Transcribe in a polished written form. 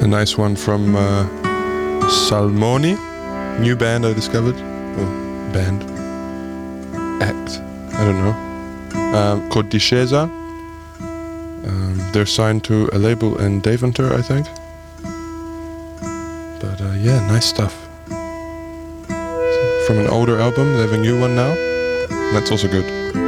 A nice one from Salmoni, new band I discovered. Oh, band. Act. I don't know. Called Discesa. They're signed to a label in Deventer, I think. But yeah, nice stuff. From an older album, they have a new one now. That's also good.